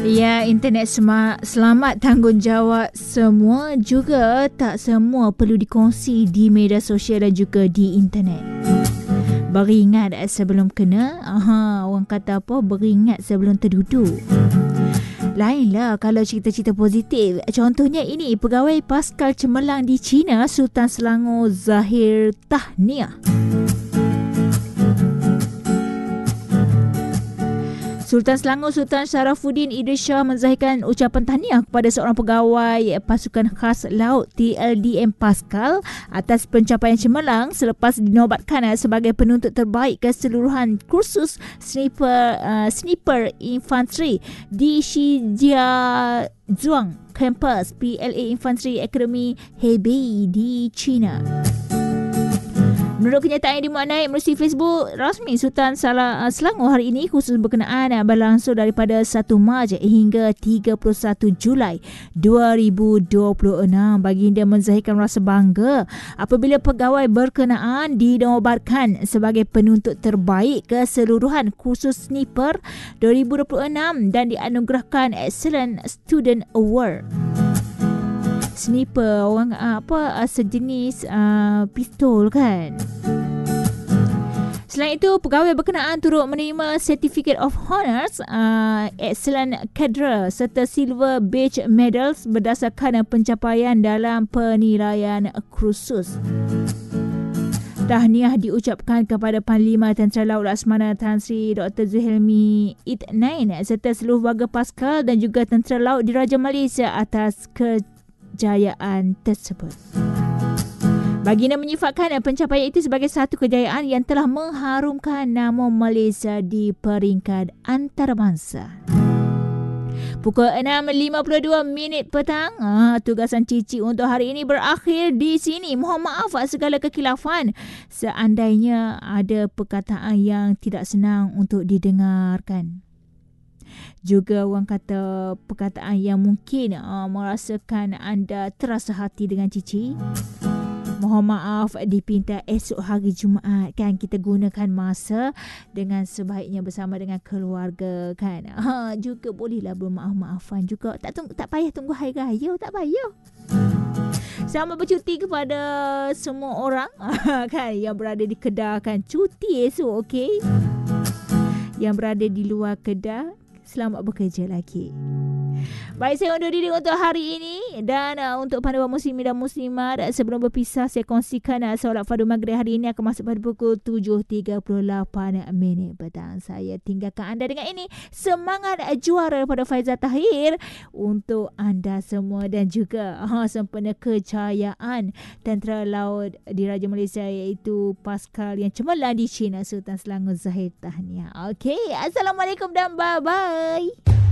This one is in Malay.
Ya, internet selamat tanggungjawab semua, juga tak semua perlu dikongsi di media sosial dan juga di internet. Beringat sebelum kena. Orang kata apa? Beringat sebelum terduduk. Lainlah kalau cerita-cerita positif. Contohnya ini, pegawai Paskal cemerlang di China, Sultan Selangor zahir tahniah. Sultan Selangor Sultan Sharafuddin Idris Shah menzahirkan ucapan tahniah kepada seorang pegawai pasukan khas laut TLDM Paskal atas pencapaian cemerlang selepas dinobatkan sebagai penuntut terbaik keseluruhan kursus sniper infanteri di Shijiazhuang Campus PLA Infantry Academy Hebei di China. Menurut kenyataan yang dimuat naik melalui Facebook rasmi Sultan Selangor hari ini, khusus berkenaan berlangsung daripada 1 Mac hingga 31 Julai 2026. Baginda menzahirkan rasa bangga apabila pegawai berkenaan dinobatkan sebagai penuntut terbaik keseluruhan kursus sniper 2026 dan dianugerahkan Excellent Student Award. Sniper orang sejenis pistol kan. Selain itu, pegawai berkenaan turut menerima Certificate of Honours, Excellent Cadre serta Silver Badge Medals berdasarkan pencapaian dalam penilaian kursus. Tahniah diucapkan kepada Panglima Tentera Laut Laksamana Tan Sri Dr. Zulhelmi Itnain serta seluruh warga Paskal dan juga Tentera Laut Diraja Malaysia atas kejayaan tersebut. Baginda menyifatkan pencapaian itu sebagai satu kejayaan yang telah mengharumkan nama Malaysia di peringkat antarabangsa. Pukul 6.52 petang, tugasan Cici untuk hari ini berakhir di sini. Mohon maaf segala kekhilafan seandainya ada perkataan yang tidak senang untuk didengarkan. Juga orang kata perkataan yang mungkin merasakan anda terasa hati dengan Cici. Mohon maaf, dipinta esok hari Jumaat kan kita gunakan masa dengan sebaiknya bersama dengan keluarga kan. Juga bolehlah bermaaf-maafan juga. Tak payah tunggu hari raya, tak payah. Selamat bercuti kepada semua orang kan yang berada di Kedah kan. Cuti esok, okey. Yang berada di luar Kedah, selamat bekerja lagi. Baik, saya undur diri untuk hari ini. Dan untuk panduan muslimin dan muslimat, sebelum berpisah saya kongsikan solat fardu maghrib hari ini akan masuk pada pukul 7.38 petang. Saya tinggalkan anda dengan ini. Semangat juara daripada Faizal Tahir untuk anda semua dan juga sempena kejayaan Tentera Laut Diraja Malaysia iaitu Paskal yang cemerlang di China, Sultan Selangor zahir tahniah. Okey, Assalamualaikum dan bye-bye.